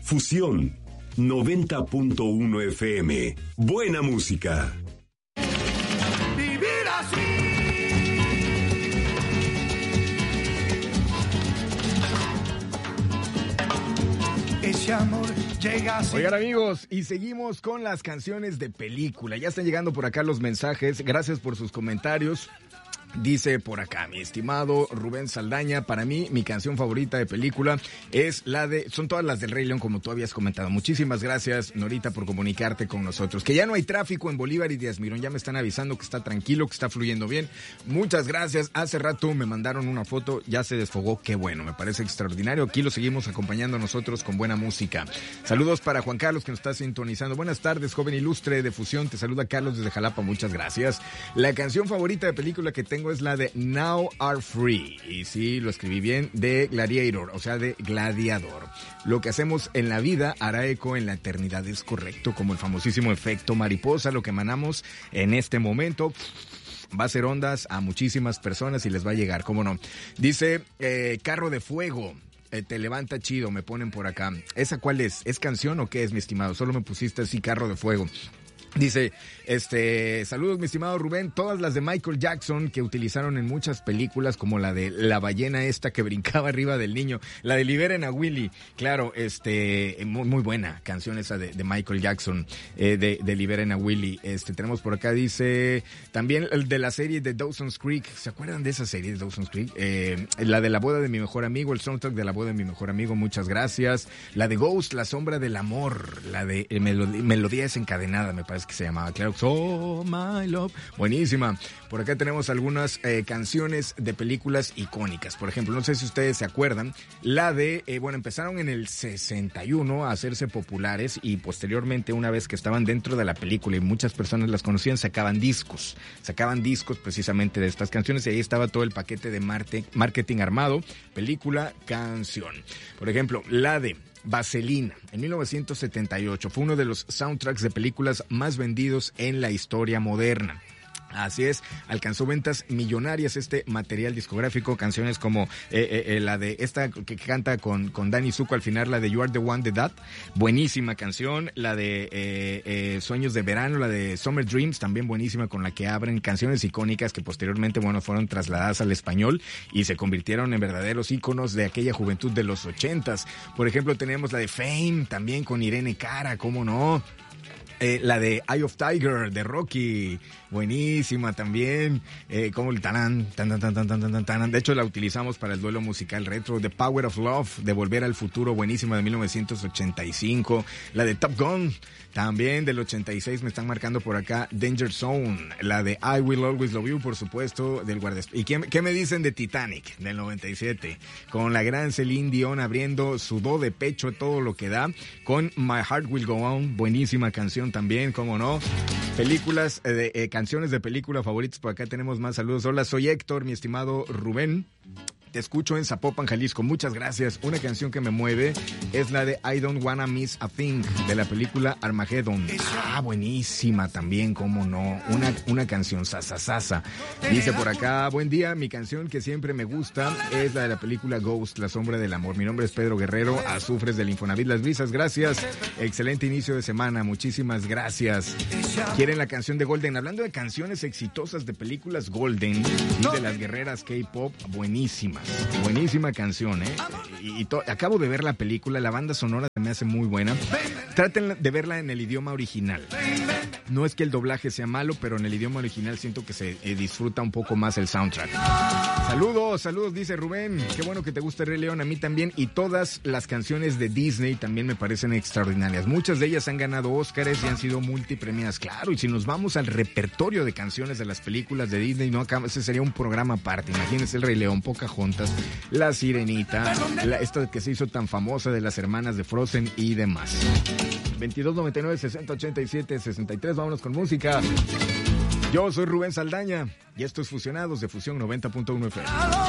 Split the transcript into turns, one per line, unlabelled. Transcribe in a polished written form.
Fusión 90.1 FM. Buena música.
Vivir así. Ese amor llega así.
Oigan, amigos, y seguimos con las canciones de película. Ya están llegando por acá los mensajes. Gracias por sus comentarios. Dice por acá, mi estimado Rubén Saldaña, para mí, mi canción favorita de película es son todas las del Rey León, como tú habías comentado. Muchísimas gracias, Norita, por comunicarte con nosotros. Que ya no hay tráfico en Bolívar y Díaz Mirón, ya me están avisando que está tranquilo, que está fluyendo bien. Muchas gracias. Hace rato me mandaron una foto, ya se desfogó, qué bueno, me parece extraordinario. Aquí lo seguimos acompañando a nosotros con buena música. Saludos para Juan Carlos, que nos está sintonizando. Buenas tardes, joven ilustre de Fusión, te saluda Carlos desde Jalapa, muchas gracias. La canción favorita de película que tengo es la de Now Are Free, y sí, lo escribí bien, de Gladiator, o sea, de Gladiador. Lo que hacemos en la vida hará eco en la eternidad, es correcto, como el famosísimo efecto mariposa. Lo que emanamos en este momento va a hacer ondas a muchísimas personas y les va a llegar, ¿cómo no? Dice, Carro de Fuego. Te levanta chido, me ponen por acá. ¿Esa cuál es? ¿Es canción o qué es, mi estimado? Solo me pusiste así, Carro de Fuego. Dice, saludos, mi estimado Rubén, todas las de Michael Jackson que utilizaron en muchas películas, como la de la ballena esta que brincaba arriba del niño, la de Liberen a Willy, claro, muy buena canción esa de Michael Jackson, de Liberen a Willy. Tenemos por acá, dice, también el de la serie de Dawson's Creek, ¿se acuerdan de esa serie de Dawson's Creek? La de la boda de mi mejor amigo, el soundtrack de la boda de mi mejor amigo, muchas gracias. La de Ghost, La sombra del amor, la de Melodía desencadenada, me parece que se llamaba, claro, Oh My Love, buenísima. Por acá tenemos algunas canciones de películas icónicas, por ejemplo, no sé si ustedes se acuerdan, la de, empezaron en el 61 a hacerse populares y posteriormente, una vez que estaban dentro de la película y muchas personas las conocían, sacaban discos precisamente de estas canciones, y ahí estaba todo el paquete de marketing armado, película, canción. Por ejemplo, la de Vaselina, en 1978, fue uno de los soundtracks de películas más vendidos en la historia moderna. Así es, alcanzó ventas millonarias este material discográfico, canciones como la de esta que canta con Danny Zuko al final, la de You Are the One That, buenísima canción, la de Sueños de Verano, la de Summer Dreams, también buenísima, con la que abren, canciones icónicas que posteriormente, fueron trasladadas al español y se convirtieron en verdaderos íconos de aquella juventud de los 80s. Por ejemplo, tenemos la de Fame, también con Irene Cara, ¿cómo no? La de Eye of Tiger de Rocky, buenísima también, como el tan. De hecho la utilizamos para el duelo musical retro. The Power of Love de Volver al Futuro, buenísima, de 1985. La de Top Gun, también del 86, me están marcando por acá. Danger Zone, la de I Will Always Love You, por supuesto, del guardaespaldas. ¿Y qué me dicen de Titanic, del 97? Con la gran Celine Dion abriendo su do de pecho, todo lo que da, con My Heart Will Go On, buenísima canción también, cómo no. Películas, canciones de película favoritas, por acá tenemos más saludos. Hola, soy Héctor, mi estimado Rubén. Te escucho en Zapopan, Jalisco. Muchas gracias. Una canción que me mueve es la de I Don't Wanna Miss a Thing, de la película Armageddon. Buenísima también, cómo no. Una canción sasa. Dice por acá, buen día, mi canción que siempre me gusta es la de la película Ghost, La sombra del amor. Mi nombre es Pedro Guerrero, Azufres del Infonavit Las Brisas. Gracias. Excelente inicio de semana. Muchísimas gracias. ¿Quieren la canción de Golden? Hablando de canciones exitosas de películas Golden y de las guerreras K-pop, buenísimas. Buenísima canción, acabo de ver la película, la banda sonora se me hace muy buena. Traten de verla en el idioma original. No es que el doblaje sea malo, pero en el idioma original siento que se disfruta un poco más el soundtrack. Saludos, dice Rubén. Qué bueno que te gusta el Rey León, a mí también. Y todas las canciones de Disney también me parecen extraordinarias. Muchas de ellas han ganado Óscares y han sido multipremiadas. Claro, y si nos vamos al repertorio de canciones de las películas de Disney, ese sería un programa aparte. Imagínense el Rey León, Pocahontas, La Sirenita, esta que se hizo tan famosa de las hermanas de Frozen y demás. 2299-6087-63, vámonos con música. Yo soy Rubén Saldaña y esto es Fusionados de Fusión 90.1 FM.